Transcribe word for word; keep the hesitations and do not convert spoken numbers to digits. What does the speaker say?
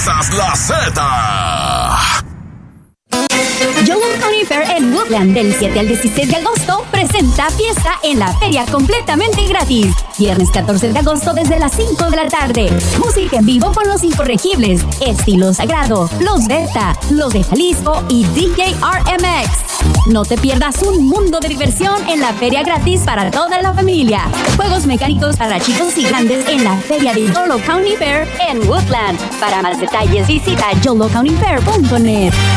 Sintonizas la Z. Yolo County Fair en Woodland del siete al dieciséis de agosto presenta fiesta en la feria completamente gratis. Viernes catorce de agosto desde las cinco de la tarde. Música en vivo con los incorregibles, Estilo Sagrado, Los Beta, Los de Jalisco y D J R M X. No te pierdas un mundo de diversión en la feria gratis para toda la familia. Juegos mecánicos para chicos y grandes en la feria de Yolo County Fair en Woodland. Para más detalles visita yolo county fair punto net.